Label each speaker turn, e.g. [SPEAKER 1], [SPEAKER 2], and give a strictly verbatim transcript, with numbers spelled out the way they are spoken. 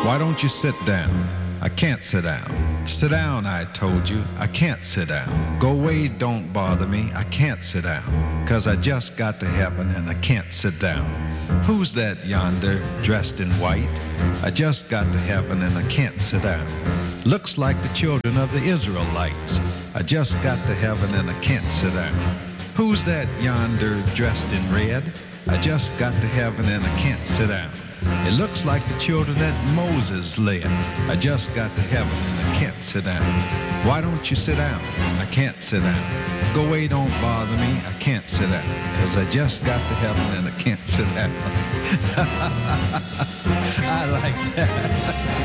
[SPEAKER 1] Why don't you sit down? I can't sit down. Sit down, I told you. I can't sit down. Go away, don't bother me. I can't sit down. 'Cause I just got to heaven and I can't sit down. Who's that yonder, dressed in white? I just got to heaven and I can't sit down. Looks like the children of the Israelites. I just got to heaven and I can't sit down. Who's that yonder, dressed in red? I just got to heaven and I can't sit down. It looks like the children that Moses led. I just got to heaven and I can't sit down. Why don't you sit down? I can't sit down. Go away, don't bother me. I can't sit down. 'Cause I just got to heaven and I can't sit down. I like that.